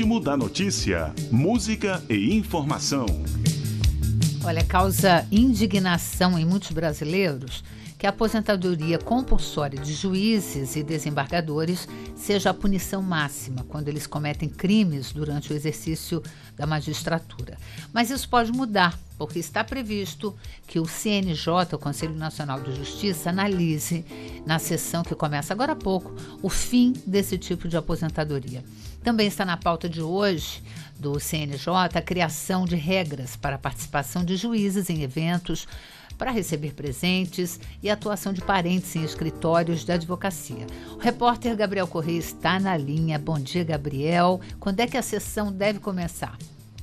Ritmo da Notícia. Música e informação. Olha, causa indignação em muitos brasileiros que a aposentadoria compulsória de juízes e desembargadores seja a punição máxima quando eles cometem crimes durante o exercício da magistratura. Mas isso pode mudar, porque está previsto que o CNJ, o Conselho Nacional de Justiça, analise, na sessão que começa agora há pouco, o fim desse tipo de aposentadoria. Também está na pauta de hoje do CNJ a criação de regras para a participação de juízes em eventos, para receber presentes e atuação de parentes em escritórios de advocacia. O repórter Gabriel Correia está na linha. Bom dia, Gabriel. Quando é que a sessão deve começar?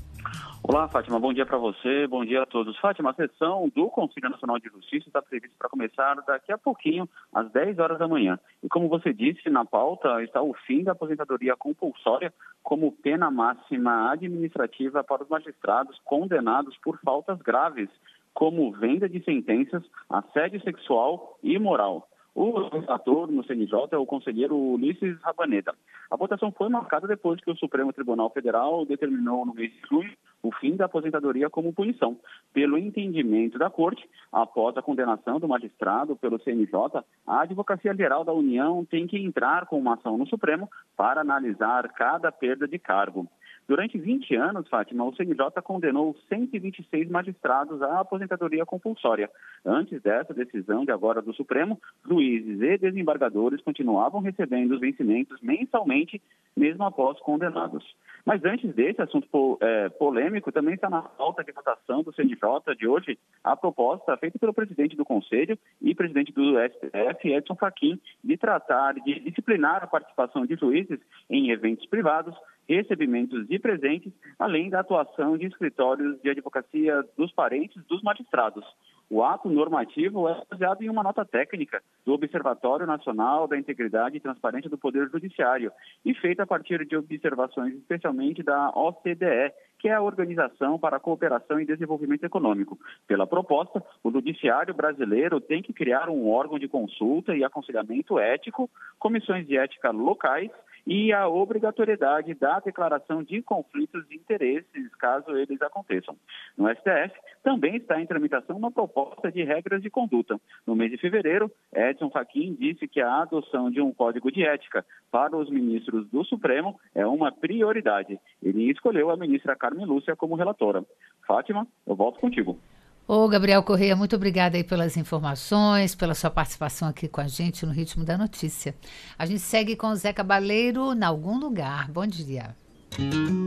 Olá, Fátima. Bom dia para você. Bom dia a todos. Fátima, a sessão do Conselho Nacional de Justiça está prevista para começar daqui a pouquinho, às 10 horas da manhã. E como você disse, na pauta está o fim da aposentadoria compulsória como pena máxima administrativa para os magistrados condenados por faltas graves, como venda de sentenças, assédio sexual e moral. O relator no CNJ é o conselheiro Ulisses Rabaneda. A votação foi marcada depois que o Supremo Tribunal Federal determinou no mês de junho o fim da aposentadoria como punição. Pelo entendimento da Corte, após a condenação do magistrado pelo CNJ, a Advocacia Geral da União tem que entrar com uma ação no Supremo para analisar cada perda de cargo. Durante 20 anos, Fátima, o CNJ condenou 126 magistrados à aposentadoria compulsória. Antes dessa decisão de agora do Supremo, juízes e desembargadores continuavam recebendo os vencimentos mensalmente, mesmo após condenados. Mas antes desse assunto polêmico, também está na pauta de votação do CNJ de hoje a proposta feita pelo presidente do Conselho e presidente do STF, Edson Fachin, de tratar de disciplinar a participação de juízes em eventos privados, recebimentos de presentes, além da atuação de escritórios de advocacia dos parentes dos magistrados. O ato normativo é baseado em uma nota técnica do Observatório Nacional da Integridade e Transparência do Poder Judiciário e feita a partir de observações especialmente da OCDE, que é a Organização para a Cooperação e Desenvolvimento Econômico. Pela proposta, o Judiciário brasileiro tem que criar um órgão de consulta e aconselhamento ético, comissões de ética locais e a obrigatoriedade da declaração de conflitos de interesses, caso eles aconteçam. No STF, também está em tramitação uma proposta de regras de conduta. No mês de fevereiro, Edson Fachin disse que a adoção de um código de ética para os ministros do Supremo é uma prioridade. Ele escolheu a ministra Carmen Lúcia como relatora. Fátima, eu volto contigo. Ô, Gabriel Correia, muito obrigada aí pelas informações, pela sua participação aqui com a gente no Ritmo da Notícia. A gente segue com o Zé Cabaleiro, em algum lugar. Bom dia.